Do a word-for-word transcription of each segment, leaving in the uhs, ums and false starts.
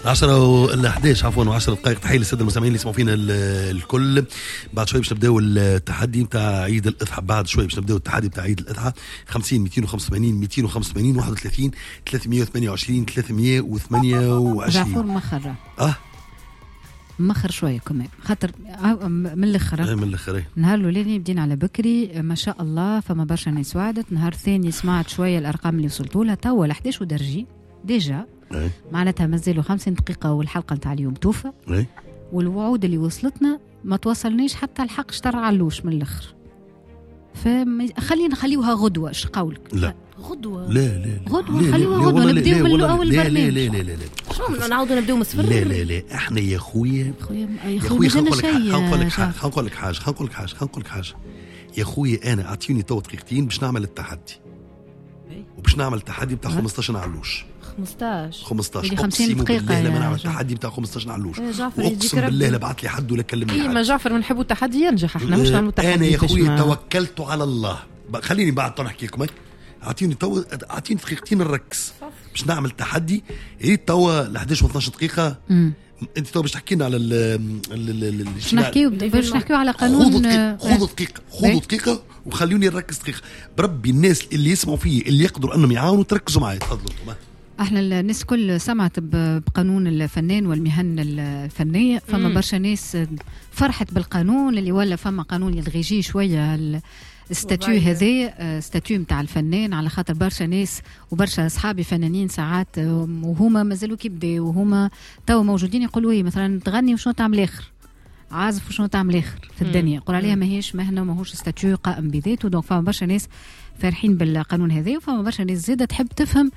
عشرة إلا إحدى عشر عفوا وعشرة دقائق. تحية للسادة المستمعين اللي يسمعوا فينا الكل. بعد شوي باش نبداو التحدي نتاع عيد الأضحى. بعد شوي باش نبداو التحدي نتاع عيد الأضحى. خمسين مئتين وخمسة وثمانين مئتين وخمسة وثمانين واحد وثلاثين ثلاثمئة وثمانية وعشرين ثلاثمئة وثمانية وعشرين. جعفر مخر اه مخر شويه كمان خاطر من الاخر من الاخر نهار الاولاني بدينا على بكري ما شاء الله فما برشا ناس وعدت. نهار ثاني سمعت شويه الارقام اللي وصلتوا لها توا إحدى عشر درجه ديجا اي معناتها مازالوا خمسين دقيقه والحلقه نتاع اليوم توفى. اي والوعود اللي وصلتنا ما توصلنيش حتى الحق شطر علوش من الاخر. فخلينا نخليوها غدوه. ايش قولك؟ لا غدوه لا لا غدوه خليوها غدوه نبداو من اول لا برنامج. لا لا لا لا لا شنو نعاودوا نبداو من الصفر؟ لا لا لا احنا يا خويا خويا يا يا خويا خويا خليني نقول لك شيء حاجه خليني نقول لك حاجه خليني نقول لك حاجه خليني نقول لك حاجه يا خويا انا اعطيني تو دقيقتين باش نعمل التحدي وباش نعمل التحدي بتاع خمسطاش علوش. خمسطاش خمسطاش خمسين دقيقة لما نعمل التحدي بتاع خمسطاش علوش. اقسم بالله لا بعث لي حد ولا كلمني اي ما جعفر بنحبوا التحدي ينجح احنا مش نعملوا تحدي. انا يا خويا توكلت على الله. خليني بعد طول نحكي لكم. اعطيني تو اعطيني دقيقتين نركز باش نعمل تحدي. ايه توا ل إحدى عشر و اثناش دقيقه. مم. انت تو باش تحكي لنا على ال باش نحكيو باش نحكيو على قانون. خذوا دقيقه خذوا دقيقه وخلوني نركز دقيقه بربي. الناس اللي يسمعوا فيه اللي يقدروا انهم يعاونوا تركزوا معي تفضلوا. احنا الناس كل سمعت بقانون الفنان والمهن الفنيه. فما برشا ناس فرحت بالقانون اللي ولا فما قانون يلغي شويه الستاتيو هذا ستاتيو متاع الفنان على خاطر برشا ناس وبرشا اصحابي فنانين ساعات وهما مازالوا كيبدا وهما تو موجودين يقولوا ايه مثلا تغني وشنو تعمل اخر عازف وشنو تعمل اخر في الدنيا. يقول عليها ماهيش مهنه وماهوش ستاتيو قائم بذاته. دونك فما برشا ناس فرحين بالقانون هذا وفما برشا ناس زاده تحب تفهم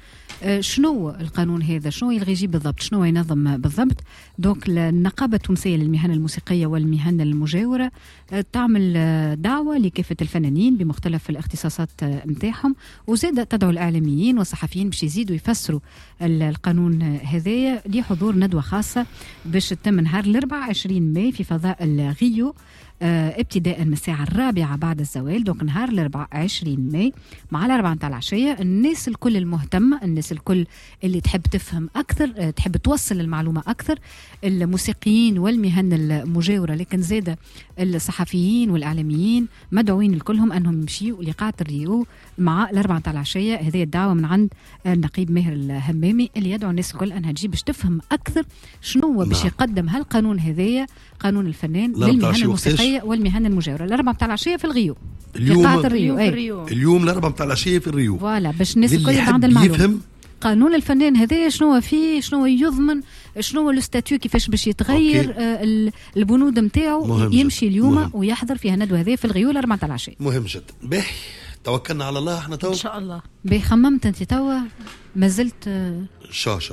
شنو القانون هذا شنو يلغي يجي بالضبط شنو ينظم بالضبط. دونك النقابه التونسيه للمهن الموسيقيه والمهن المجاوره تعمل دعوه لكافه الفنانين بمختلف الاختصاصات نتاعهم وزاده تدعو الاعلاميين والصحفيين باش يزيدوا يفسروا القانون هذايا لحضور ندوه خاصه باش تتم نهار الأربعاء عشرين ماي في فضاء الغيو اه ابتداء من الساعة الرابعة بعد الزوال. دونك نهار الأربعاء عشرين ماي مع الأربعة متاع العشية. الناس الكل المهتمة الناس الكل اللي تحب تفهم أكثر اه تحب توصل المعلومة أكثر الموسيقيين والمهن المجاورة لكن زادة الصحفيين والإعلاميين مدعوين لكلهم أنهم يمشيوا لقاعة الريو مع الأربعة متاع العشية. هذه الدعوة من عند النقيب ماهر الهمامي اللي يدعو الناس الكل أنها تجي باش تفهم أكثر شنو باش يقدم هالقانون هذايا قانون الفنان للمهن الموسيقية والمهن المجاورة. الأربعة متاع العشية في الغيو اليوم قاعة الريو. اليوم, اليوم الأربعة متاع العشية في الريو. فوالا باش الناس الكل عند المعلومة قانون الفنان هذا شنو فيه شنو يضمن شنو الاستاتيو كيفاش باش يتغير آه البنود نتاعو يمشي اليوم مهم. ويحضر فيها ندوة هذه في الغيو الأربعة متاع العشية. مهم جدا. باهي توكلنا على الله احنا تو ان شاء الله. باهي خممت انت توا مازلت آه شاشة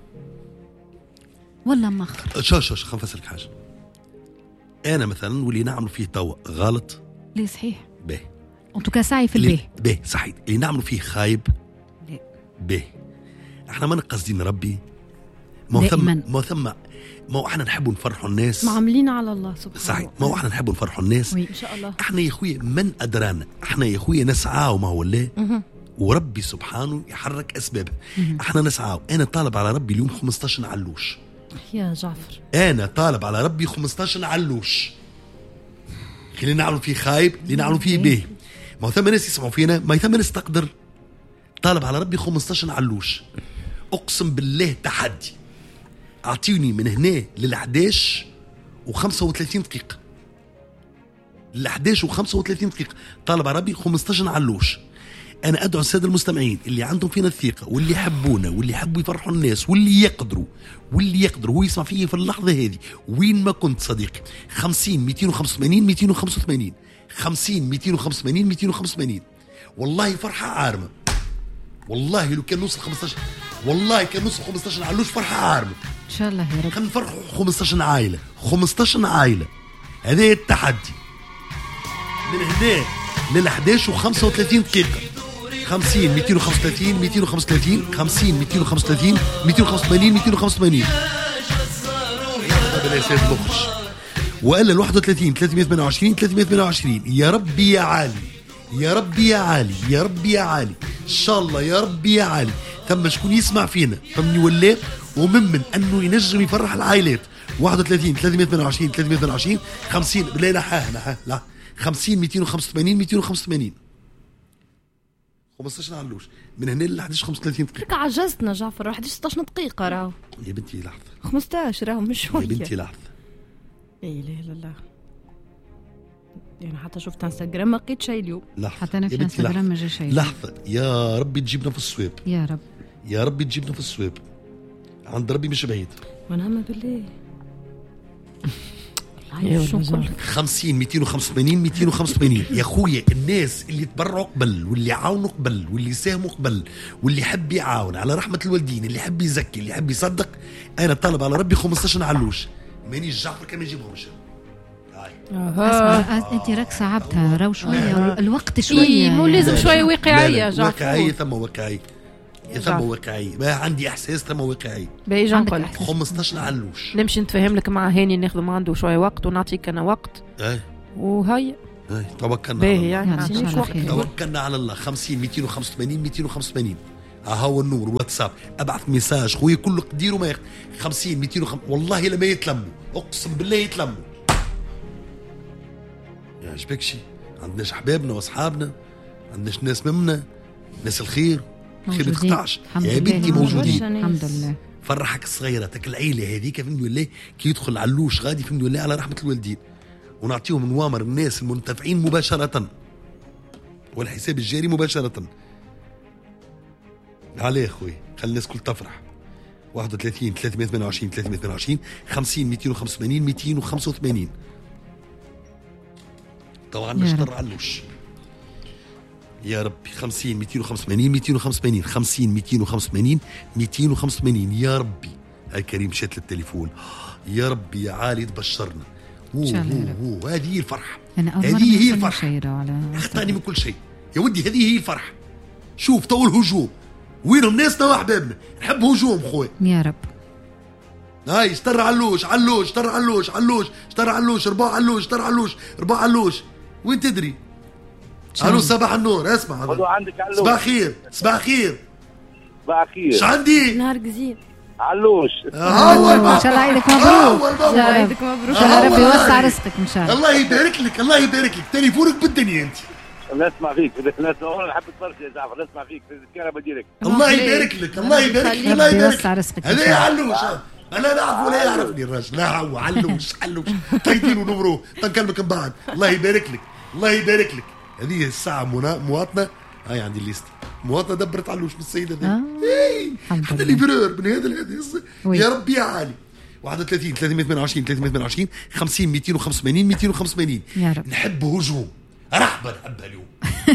ولا مخر شاشة خلينا نفسرك حاجة. أنا مثلا واللي نعمل فيه توا غلط ليه صحيح باهي انتو كسعي في الباهي باهي صحيح اللي نعمل فيه خايب لا باهي احنا ما نقصدين ربي ما ثم ما ثم ما احنا نحبوا نفرحوا الناس ما عاملين على الله سبحانه صحيح ما احنا نحبوا نفرحوا الناس ان شاء الله. احنا يا خويا من ادرانا احنا يا خويا نسعى وما هو الله وربي سبحانه يحرك اسبابها. احنا نسعى. انا طالب على ربي اليوم خمسطاش علوش يا جعفر. انا طالب على ربي خمسطاش علوش. خلينا نعمل فيه خايب اللي نعمل فيه به. ما ثم ناس يسمعوا فينا ما ثم ناس تقدر. طالب على ربي خمسطاش علوش. اقسم بالله تحدي. اعطيني من هنا لل إحدى عشر وخمسة وثلاثين دقيقه ل إحدى عشر وخمسة وثلاثين دقيقه طالب على ربي خمسطاش علوش. انا ادعو الساده المستمعين اللي عندهم فينا الثقه واللي يحبونا واللي يحبوا يفرحوا الناس واللي يقدروا واللي يقدروا هو يسمع فيه في اللحظه هذه وين ما كنت صديقي. خمسين مئتين وخمسة وثمانين مئتين وخمسة وثمانين خمسين مئتين وخمسة وثمانين مئتين وخمسة وثمانين. والله فرحه عارمه. والله لو كان نوصل خمسطاش والله كان نوصل خمسطاش علوش فرحه عارمه ان شاء الله يا رب. خلينا نفرحوا خمسطاش عائله خمسطاش عائله. هذا التحدي من هنا لل إحدى عشر وخمسة وثلاثين دقيقه. خمسين مئتين وخمسة وثلاثين مئتين وخمسة وثلاثين خمسين مئتين وخمسة وثلاثين مئتين وخمسة وثمانين مئتين وخمسة وثمانين. هذا سيد مخرج. والا واحد وثلاثين ثلاثمئة وثمانية وعشرين ثلاثمئة وثمانية وعشرين. يا ربي يا عالي يا ربي يا عالي يا ربي يا عالي ان شاء الله يا ربي يا عالي ثم شكون يسمع فينا فمن ولا وممن انه ينجم يفرح العائلات. واحد وثلاثين ثلاثمية وثمانية وعشرين ثلاثمية وثمانية وعشرين خمسين لا لا ها لا لا خمسين مئتين وخمسة وثمانين مئتين وخمسة وثمانين خمسطاش علوش من هنا ل أحد عشر خمسة وثلاثين دقيقة. عجزتنا جعفر واحد ستة عشر دقيقة راهو. يا بنتي لحظة خمسطاش راهو مش شوية. يا بنتي لحظة. اي لا لا لا يعني حتى شفت انستغرام ما لقيت شيء اليوم. لحظة حتى انا في انستغرام ما جا شيء. لحظة يا ربي تجيبنا في الصواب. يا رب يا ربي تجيبنا في الصواب عند ربي مش بعيد. ونعم بالله. شو نقول لك خمسين مئتين وخمسة وثمانين مئتين وخمسة وثمانين يا خويا. الناس اللي تبرعوا قبل واللي عاونوا قبل واللي ساهموا قبل واللي يحب يعاون على رحمة الوالدين اللي يحب يزكي اللي يحب يصدق انا طالب على ربي خمسطاش علوش ماني جعفر كان يجيبهمش. اسمع انت راك صعبتها راو شويه الوقت شويه إيه مو لازم شويه واقعيه جعفر. واقعيه ثم واقعيه ثم واقعيه ما عندي احساس ثم واقعيه. باهي جنقول خمسطاش علوش نمشي نتفاهم لك مع هاني ناخذ ما عنده شويه وقت ونعطيك انا وقت. اي وهي اي توكلنا باهي يعني يعني وقت توكلنا على الله. خمسين مئتين وخمسة وثمانين مئتين وخمسة وثمانين ها هو النور واتساب ابعث ميساج خويا كله قدير وما يخ... خمسين مئتين وخم... والله لما يتلموا اقسم بالله يتلموا. يا عجبك شي عندناش احبابنا واصحابنا عندناش ناس ممنا ناس الخير الخير ما تقطعش يا بنتي موجودين الحمد لله. فرحك الصغيرتك العيله هذيك فهمت ولا كي يدخل علوش غادي فهمت ولا على رحمه الوالدين ونعطيهم نوامر الناس المنتفعين مباشره والحساب الجاري مباشره. عليه خوي خلي الناس كل تفرح. واحد وثلاثين ثلاثمية وثمانية وعشرين ثلاثمية وثمانية وعشرين خمسين مئتين وخمسة وثمانين مئتين وخمسة وثمانين طبعا نشطر علوش يا ربي. خمسين مئتين وخمسة وثمانين مئتين وخمسة وثمانين خمسين مئتين وخمسة وثمانين مئتين وخمسة وثمانين يا ربي. هاي كريم شات للتليفون يا ربي يا عالي تبشرنا. هذه هي الفرحة هذه هي الفرحة اخطاني من كل شيء يا ودي. هذه هي الفرحة. شوف طول هجوم وينهم ناسنا واحبابنا نحب هجوم خوي يا رب. هاي اشتر علوش علوش اشتر علوش علوش اشتر علوش رباع علوش اشتر علوش رباع علوش وين تدري. الو صباح النور. اسمع خذوا عندك علوش. صباح خير صباح خير صباح خير. ايش عندي نهار جزيل علوش. ان شاء الله عيدك مبروك. ان شاء الله عيدك مبروك. ان شاء الله ربي يوسع رزقك ان شاء الله. الله يبارك لك الله يبارك لك. تليفونك بالدنيا انت. نسمع فيك نسمع نحب اتفرج يا جعفر نسمع فيك في الكهرباء ديريكت. الله يبارك لك الله يبارك لك الله يبارك لك. هذا يا علوش انا نعرف ولا يعرفني الراجل. لا هو علوش علوش تايدينه نمره تنكلمك من بعد. الله يبارك لك الله يبارك لك. هذه الساعه مواطنه هاي عندي الليست مواطنه دبرت علوش بالسيده ذي. الحمد لله برور من هذا الهدي يا ربي يا عالي. واحد وثلاثين ثلاثمية وثمانية وعشرين ثلاثمية وثمانية وعشرين خمسين مئتين وخمسة وثمانين مئتين وخمسة وثمانين يا رب. نحب هجوم رحبه نحبها اليوم.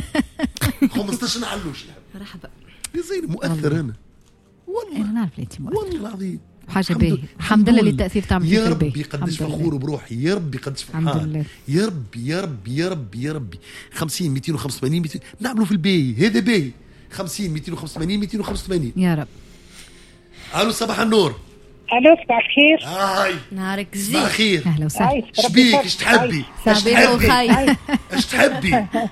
خمسطاش علوش نحب رحبه يا زين مؤثر انا والله انا نعرف ليتي مؤثر والله العظيم حاجه باهيه. الحمد لله اللي التاثير تعمل فيك يا الباهي. ربي قديش فخور بروحي يا ربي قديش فرحان يا ربي يا ربي يا ربي يا ربي. خمسين مئتين وخمسة وثمانين مئتين نعملوا في الباهي هذا باهي. خمسين مئتين وخمسة وثمانين مئتين وخمسة وثمانين يا رب. الو صباح النور. الو صباح الخير. هاي نهارك زين. صباح الخير. اهلا وسهلا. شبيك ايش تحبي ايش تحبي ايش تحبي.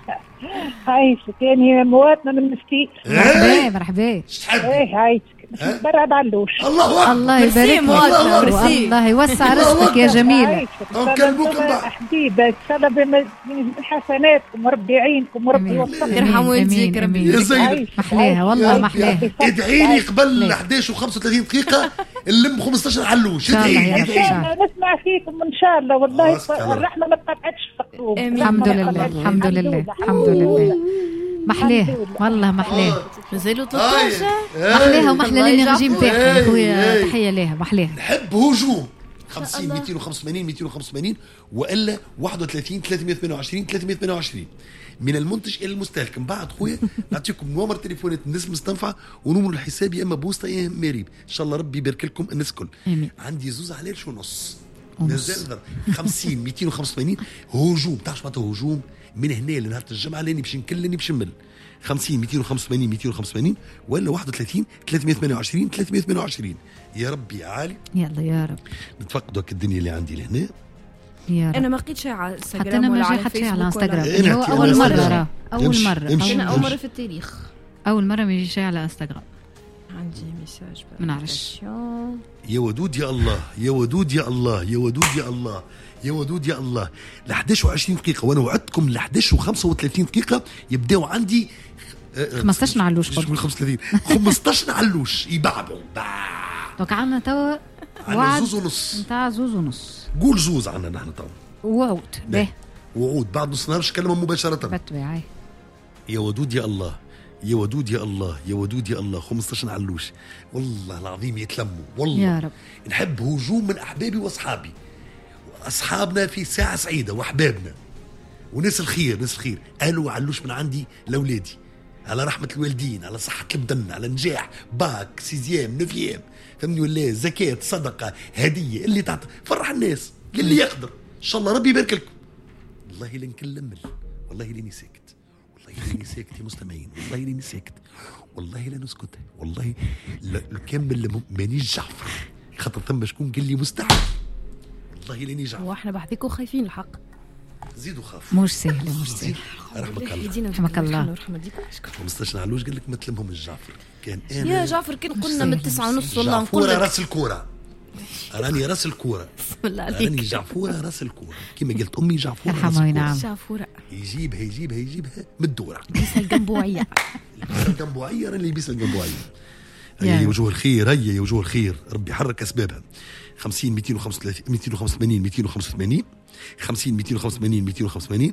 هاي ثاني مواطنه من مسكين. مرحبا مرحبا. ايش تحبي. ايه هاي برا بعلوش. الله اكبر الله يبارك لك الله يوسع رزقك يا جميله. نكلموك بعد حبيبه سبب من حسناتكم وربي يعينكم وربي يوفقكم يرحم والديك ربي يا زين محليها والله محليها. ادعي لي قبل أحد عشر وخمسة وثلاثين دقيقه نلم خمسطاش علوش. ادعي لي نسمع فيكم ان شاء الله والله الرحمه ما تقطعش في القلوب. الحمد لله الحمد لله الحمد لله. محليها والله محليها. مازالوا ثلاثة عشر محليها ومحلى لنا الرجيم تاعها خويا. تحيه ليها محليها. نحب هجوم. خمسين مئتين وخمسة وثمانين مئتين وخمسة وثمانين والا واحد وثلاثين ثلاثمية وثمانية وعشرين ثلاثمية وثمانية وعشرين من المنتج الى المستهلك. من بعد خويا نعطيكم نوامر تليفونات الناس مستنفعه ونمر الحساب يا اما بوسطه يا اما مريب. ان شاء الله ربي يبارك لكم الناس الكل. عندي زوز على شو نص مازال خمسين مئتين وخمسة وثمانين هجوم. تعرف معناتها هجوم من هنا لنهار الجمعه لاني باش نكلني باش نمل. خمسين مئتين وخمسة وثمانين مئتين وخمسة وثمانين ولا واحد وثلاثين ثلاثمية وثمانية وعشرين ثلاثمية وثمانية وعشرين. يا ربي يا عالي يلا يا رب نتفقدوا الدنيا اللي عندي لهنا. يا رب. انا ما لقيت شيء على انستغرام حتى انا ما جاي حتى شيء على انستغرام. هو اول مره راه اول مره انا اول مره في التاريخ اول مره ما يجي شيء على انستغرام. عندي ميساج ما نعرفش. يا ودود يا الله، يا ودود يا الله، يا ودود يا الله، يا ودود يا الله. ل إحدى عشر وعشرين دقيقة، وأنا وعدتكم ل إحدى عشر وخمسة وثلاثين دقيقة يبداو عندي خمسطاش علوش. مش من خمسة وثلاثين، خمسطاش علوش يبعبعوا. دونك عندنا توا عندنا زوز ونص. نتاع زوز ونص. قول زوز عندنا نحن توا. وعود. باهي. وعود بعد نص نهار كلمة مباشرة. بالطبيعة. يا ودود يا الله، يا ودود يا الله، يا ودود يا الله. خمسطاش علوش والله العظيم يتلموا والله يا رب. نحب هجوم من أحبابي وأصحابي وأصحابنا في ساعة سعيدة وأحبابنا وناس الخير، ناس الخير. قالوا علوش من عندي لأولادي على رحمة الوالدين، على صحة البدن، على نجاح باك سيزيام نفيام، فهمني ولا زكاة صدقة هدية اللي تعطي فرح الناس اللي يقدر. إن شاء الله ربي يبارك لكم. والله لين نكلمل، والله لين ساكت، والله لين ساكت يا مستمعين، والله لين ساكت، والله لا نسكت، والله الكامل مانيش جعفر، خاطر ثم شكون قال لي مستحيل، والله لين جعفر. واحنا بعديكوا خايفين الحق. زيدوا خاف. مش سهلة، مش سهلة. رحمك الله. رحمك الله. خمسطاش علوش قال لك ما تلمهم الجعفر. كان انا يا جعفر كان قلنا من تسعة ونص والله نقول لك راس الكورة. راني راس الكورة. بسم الله عليك. راني جعفورة راس الكورة كما قلت أمي جعفورة راس الكورة. نعم. جعفورة. يجيبها يجيبها يجيبها من الدورة. بيس الجنبوعية. بيس الجنبوعية راني بيس الجنبوعية. هيا يا وجوه الخير، هيا يا وجوه الخير، ربي يحرك أسبابها. خمسين مئتين وخمسة وثلاثين مئتين وخمسة وثمانين مئتين وخمسة وثمانين خمسين مئتين وخمسة وثمانين مئتين وخمسة وثمانين.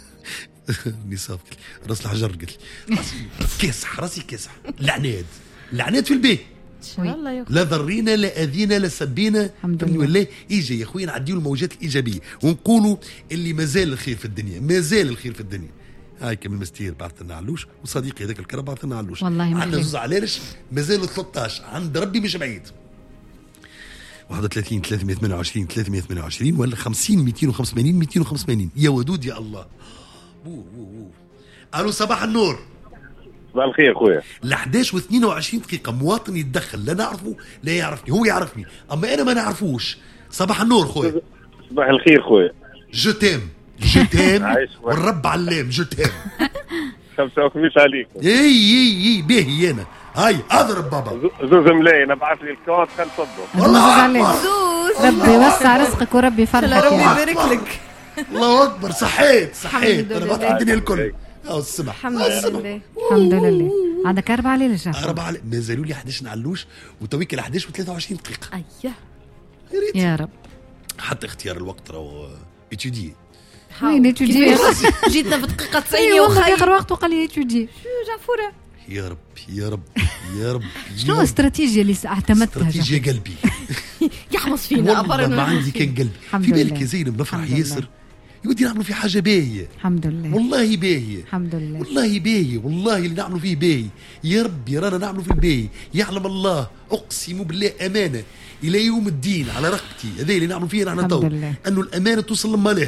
نصاف راس الحجر قلت لي كاسح راسي كاسح. لعناد لعناد في البيت. لا ضرينا لا اذينا لا سبينا. فهمني ولا يجي يا خويا نعديو الموجات الايجابيه ونقولوا اللي مازال الخير في الدنيا، مازال الخير في الدنيا. هاي كم المستير بعث لنا علوش وصديقي هذاك الكرم بعث لنا علوش. عندنا زوز علارش مازال ثلاثة عشر عند ربي مش بعيد. واحد وثلاثين ثلاثمئة وثمانية وعشرين ثلاثمئة وثمانية وعشرين ولا خمسين مئتين وخمسة وثمانين مئتين وخمسة وثمانين. يا ودود يا الله. بو بو بو. الو صباح النور. صباح الخير خويا. ل إحدى عشر واثنين وعشرين دقيقة مواطن يتدخل، لا نعرفه لا يعرفني، هو يعرفني أما أنا ما نعرفوش. صباح النور خويا. صباح الخير خويا. جو تيم جو تيم والرب علام جو تيم. خمسة وخميس عليك. اي اي اي باهي انا. هاي اضرب بابا. زوز ملاي نبعث لي الكود خل صدق. والله زوز. ربي يوسع رزقك وربي يفرحك. ربي يبارك لك. الله اكبر. صحيت صحيت انا بطلع الدنيا الكل. او السمح. الحمد لله. الحمد لله. عندك أربعة ليلة جا. أربعة ليلة مازالوا لي إحدى عشر علوش وتويك ل إحدى عشر وثلاثة وعشرين دقيقة. أيه. يا رب. حتى اختيار الوقت راهو اتودي. وين اتودي؟ جيتنا في دقيقة تسعين وخا آخر وقت وقال لي اتودي. شو جعفورة؟ يا رب يا رب يا رب. شنو الاستراتيجية اللي اعتمدتها؟ استراتيجية قلبي. يحمص فينا. والله ما عندي كان قلبي. في بالك يا زينب نفرح ياسر. يودي نعملوا في حاجة باهية. الحمد لله. والله باهية. الحمد لله. والله باهية. والله اللي نعملوا فيه باهي. يا رب يرانا نعملوا في الباهي. يعلم الله أقسم بالله أمانة إلى يوم الدين على رقبتي هذا اللي نعملوا فيه نحن تو أنه الأمانة توصل لما له.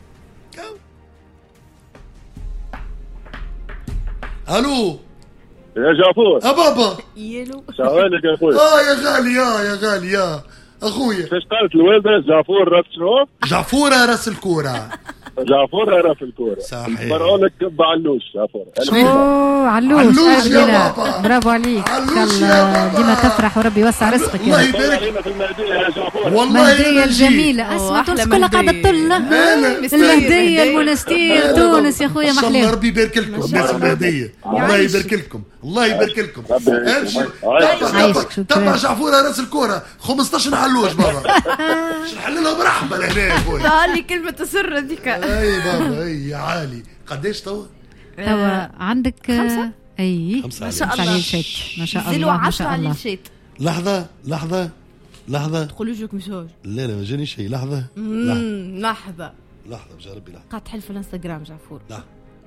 ألو يا جعفور. يا بابا. يلو. شغالك يا أخوي. آه يا غالي يا يا غالي يا أخويا. فاش قالت الوالدة جعفور راس شنو؟ جعفورة راس الكورة. جعفور راس الكورة. صحيح. برعونك كب علوش جعفور. اوه علوش. علوش يا بابا. برافو عليك. علوش يا بابا. ديما تفرح وربي يوسع رزقك. الله يبارك. في المهدية يا جعفور. والله المهدية الجميلة. اسمع تونس كلها قاعدة تطل. المهدية المنستير تونس يا خويا محلاه. الله ربي يبارك لكم ناس المهدية. الله يبارك لكم. الله يبارك لكم. امشي تبع جعفورة راس الكورة خمسطاش علوش بابا. باش نحللها برحبة لهنا يا خويا. تعالي كلمة السر هذيك. اي بابا اي يا عالي. قديش توا؟ توا عندك خمسة. اي ما شاء الله. ما شاء الله ما شاء الله. لحظة لحظة لحظة. تقولوا جوك مساج. لا لا ما جاني شيء. لحظة لحظة لحظة بجربي لحظة. قاعد تحل في الانستغرام جعفور. لا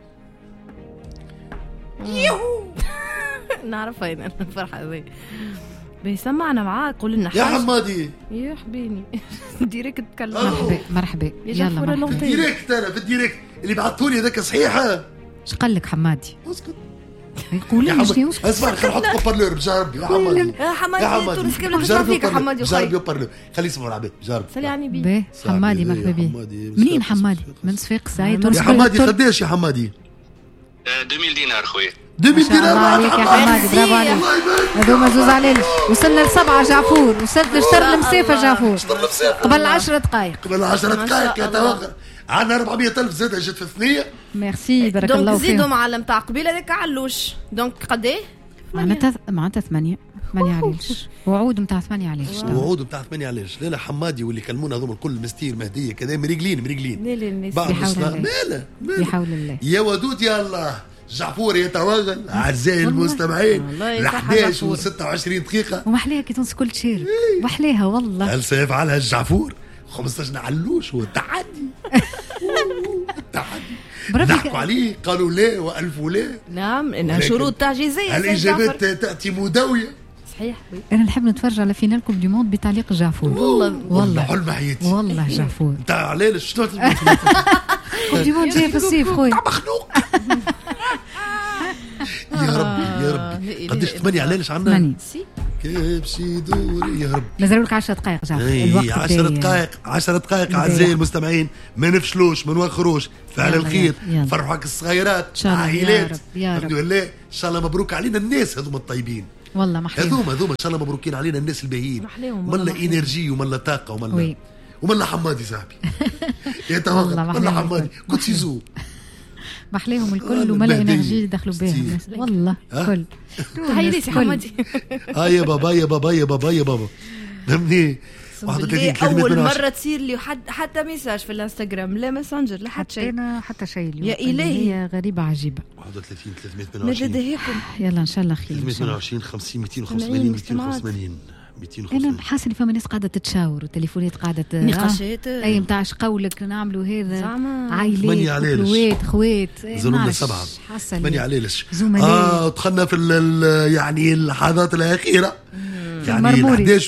يوهو. نعرف وين الفرحة ذي. بيسمعنا معاك قول لنا يا حمادي. يا حبيبي. ديريكت تكلم. مرحبا مرحبا. يلا مرحبا. في الديريكت انا في الديريكت اللي بعثولي هذاك صحيحة. ايش قال لك حمادي؟ اسكت. يقول لي شنو اسكت. اسمع خلينا نحط كوبرلور بجرب يا حمادي. يا حمادي تونس كاملة تسمع فيك يا حمادي. جرب يوبرلور خلي يسمعوا العباد. جرب. سلي على النبي. باهي حمادي مرحبا بيه. منين حمادي؟ من صفاقس. يا حمادي قداش يا حمادي؟ ألفين دينار خويا. ألفين دينار عليك يا حمادي، برافو عليك. هذوما زوز عليلش. وصلنا لسبعة جعفور، وصلت لشطر المسافة جعفور قبل عشر دقائق. قبل عشر دقائق يتوقع. عندنا أربعمية ألف زاد جت في الثنية. ميرسي بارك الله فيك. زيدوا مع المتاع قبيله هذاك علوش. دونك قد ايه؟ معناتها معناتها ثمانية ثمانية عليش. وعود نتاع ثمانية عليش. وعود نتاع ثمانية عليش. لا لا حمادي واللي كلمونا هذوما الكل مستير مهدية كذا مريقلين مريقلين. لا لا الناس بحول الله. مالا بحول الله. يا ودود يا الله. جعفور يتوغل أعزائي المستمعين الأحداش وستة وعشرين دقيقة. ومحليها كي تنسى كل شيء محليها والله. هل سيفعلها الجعفور؟ خمسطاش علوش والتحدي. التحدي ضحكوا عليه قالوا لا وألفوا لا. نعم إنها شروط تعجيزية. الإجابات تأتي مدوية. صحيح. أنا نحب نتفرج على فينال كوب دي موند بتعليق جعفور. والله والله حلم حياتي. والله جعفور. تاع عليل شنو كوب دي موند جاي في الصيف خويا. تاع مخلوق. يا ربي يا ربي قديش ثمانية عليلش عندنا؟ ثمانية. كبشي دوري يا رب. مازالوا لك عشر دقائق جعفر. الوقت عشر دقائق عشر دقائق أعزائي المستمعين. ما نفشلوش ما نوخروش. فعل الخير فرحوا هاك الصغيرات عائلات. الحمد لله إن شاء الله مبروك علينا الناس هذوما الطيبين. والله محليهم هذوما هذوما إن شاء الله مبروكين علينا الناس الباهيين. ملا إنرجي وملا طاقة وملا وملا حمادي صاحبي. يتوقع ملا حمادي كنت سيزو. محليهم الكل وملا انرجي دخلوا بها والله كل. تحياتي حمادي. اه يا بابا يا بابا يا بابا يا بابا فهمني. اول مره تصير لي حد حتى ميساج في الانستغرام لا ماسنجر لا حتى شيء. انا حتى شيء اليوم يا الهي هي غريبه عجيبه. واحد وثلاثين ثلاثمية وثمانية وعشرين نجدهيكم. يلا ان شاء الله خير. ثلاثمية وثمانية وعشرين خمسين مئتين وخمسة وثمانين مئتين وخمسة وثمانين مئتين وخمسة وثمانين. انا حاسه ان فما ناس قاعده تتشاور وتليفونات قاعده نقاشات. اي نتاعش قولك نعملوا هذا ثمانية عائلات عليلش خوات خوات زلمنا سبعه ثمانية عليلش. زملاء. اه دخلنا في يعني اللحظات الاخيره يعني الأحداش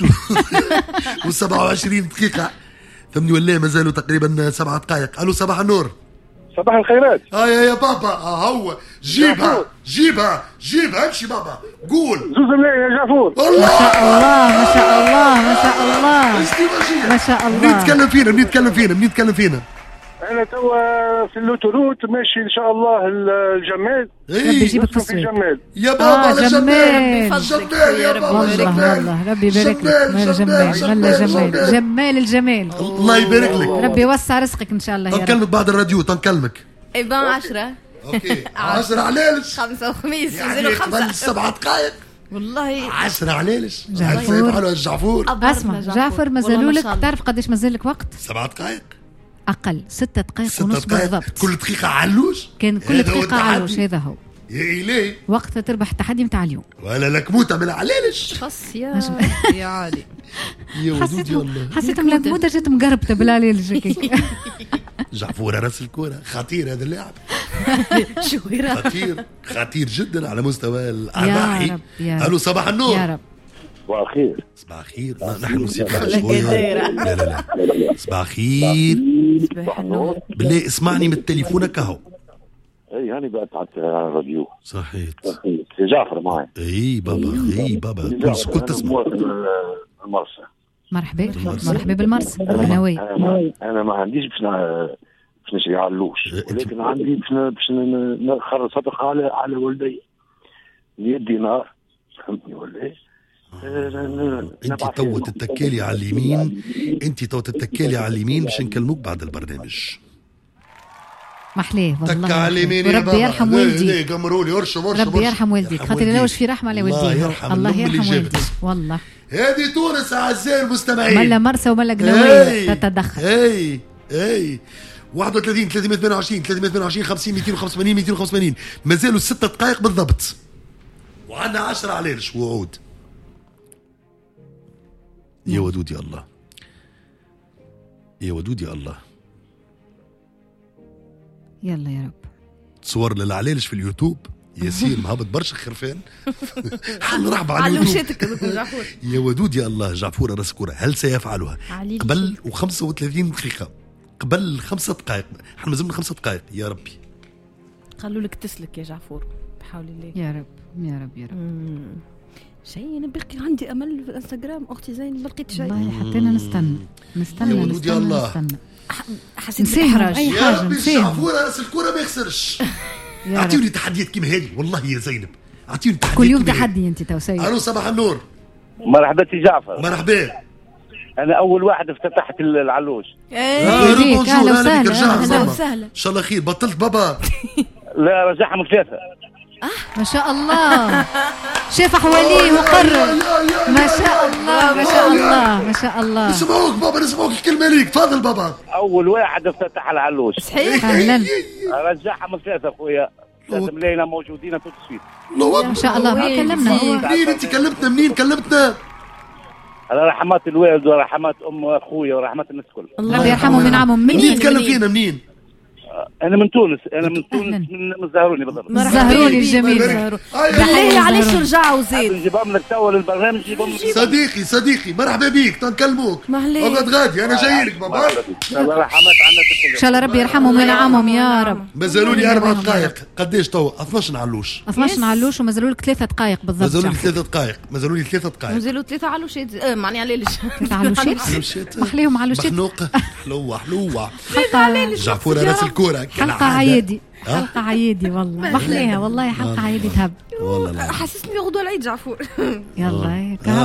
والسبعة وعشرين دقيقة فهمني ولا ما زالوا تقريبا سبعة دقائق. ألو صباح النور. صباح الخيرات. اه يا بابا اه هو جيبها جيبها جيبها امشي بابا قول. زوز ملاي يا جعفور. ما شاء الله ما شاء الله ما شاء الله ما شاء الله. منين تتكلم فينا منين تتكلم فينا منين تتكلم فينا؟ أنا توا في اللوتوروت ماشي إن شاء الله الجمال. ربي يجيبك في الصيف. جمال. يا بابا آه جمال جمال يا بابا والله والله ربي يبارك لك. جمال ملا جمال جمال الجمال. الله يبارك لك. ربي يوسع رزقك إن شاء الله يا رب. تنكلمك بعد الراديو تنكلمك. إبان عشرة. أوكي عشرة عليلش. خمسة وخميس يعني قبل سبعة دقائق. والله عشرة عليلش. جعفور. على الجعفور. اسمع جعفر مازالوا لك تعرف قديش مازال لك وقت؟ سبعة دقائق. أقل ستة دقائق ونص بالضبط. كل دقيقة علوش. كان كل دقيقة علوش هذا هو. يا إلهي. وقت تربح التحدي متاع اليوم. ولا لك موتة من عليلش. خص يا يا عادي. يا ودود يا الله. حسيت ملك موتة جات مقربتة بالعليلش هكاك. جعفور راس الكرة خطير هذا اللاعب. شو خطير خطير جدا على مستوى الأرباحي. يا رب يا ألو صباح النور. يا رب. صباح الخير. صباح الخير. نحن موسيقى شوية. لا لا لا. صباح الخير. بالله اسمعني من تليفونك اهو. اي هاني بقت على الراديو. صحيح. سي جعفر معي. اي بابا اي بابا كل كل تسمع. المرسى. مرحبا مرحبا بالمرسى. انا وي. انا ما عنديش باش باش نشري علوش ولكن عندي باش باش نخرج صدقه على على ولدي مئة دينار. فهمتني ولا ايه؟ انت تو تتكالي على اليمين انت تو تتكالي على اليمين باش نكلموك بعد البرنامج. محليه والله. تك على اليمين يا بابا. ربي يرحم والديك. قمرولي ورشه ورشه. ربي يرحم والديك خاطر لوش في رحمه على والديك. الله يرحم والديك والله. هذه تونس اعزائي المستمعين. ملا مرسى وملا قنويه تتدخل. اي اي واحد وثلاثين ثلاثمية وثمانية وعشرين ثلاثمية وثمانية وعشرين خمسين مئتين وخمسة وثمانين مئتين وخمسة وثمانين مازالوا ستة دقائق بالضبط وعندنا عشرة عليلش وعود. يا ودود يا الله يا ودود يا الله. يلا يا رب. تصور للعليلش في اليوتيوب ياسين مهبط برشا خرفان. حنرحب على اليوتيوب. يا ودود يا الله. جعفور راس كرة هل سيفعلها قبل وخمسة وثلاثين دقيقة قبل خمسة دقائق؟ احنا مازلنا خمسة دقائق. يا ربي قالوا لك تسلك يا جعفور بحول الله. يا رب يا رب يا رب. شيء انا بقي عندي امل في الانستغرام اختي زين ما لقيت شيء. والله حتى انا نستنى نستنى يا ودود يا الله. نستنى. حسيت باحراج. اي يا حاجه ربي نسيهم. جعفور راس الكرة ما يخسرش. يا اعطيوني تحديات كيما هذه والله يا زينب، اعطيوني تحديات كل يوم كيما هذه. تحدي انت تو سيد. الو صباح النور. مرحبا سي جعفر. مرحبا. انا اول واحد افتتحت العلوش. آه بيك، بونجور، أهلا اهلا وسهلا، بك، رجعها أهلا بابا. وسهلا. ان شاء الله خير. بطلت بابا؟ لا رجعها من ثلاثه. ما شاء الله شاف حواليه وقرر. ما شاء الله ما شاء الله ما شاء الله. نسمعوك بابا، نسمعوك الكلمه ليك، تفضل بابا. اول واحد افتتح العلوش. صحيح. اهلا. رجعها من ثلاثه اخويا. ثلاثه ملايين موجودين تو سويت. الله ما اكبر. شاء الله ما كلمنا هو. منين انت كلمتنا؟ منين كلمتنا؟ على رحمات الوالد ورحمات ام واخويا ورحمات الناس كل. الله يرحمه وينعمه. منين منين؟ تكلم فينا؟ منين؟ انا من تونس، انا من تونس أهلاً. من من الزهروني بالضبط. زهروني الجميل. بالله علاش رجعوا زيد؟ نجيبهم لك توا للبرنامج، نجيبهم لك. صديقي صديقي مرحبا بيك، تنكلموك. معليش. اقعد غادي انا جاي لك بابا. الله رحمات عنا ان شاء الله ربي يرحمهم وينعمهم يا رب. مازالوا لي اربع دقائق. قديش توا؟ اثناش نعلوش. اثناش علوش ومازالوا لك ثلاثة دقائق بالضبط. مازالوا لي جعفر. ثلاثة دقائق. مازالوا لي ثلاثة دقائق. نزلوا ثلاثة علوشات. اه معني علاش؟ ثلاثة علوشات. علوشات. محليهم علوشات. مخنوقة. حلوة حلوة. حلقة جعفورة راس الكورة. حلقة عيادي. حلقة عيادي والله محليها والله. حلقة عيادي تهب والله لا. حسسني غدوة العيد جعفور. يلا.